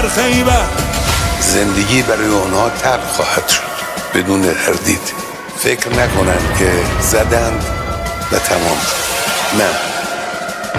خیبر. زندگی برای اونها تلخ خواهد شد بدون تردید. فکر نکنند که زدند و تمام. نه،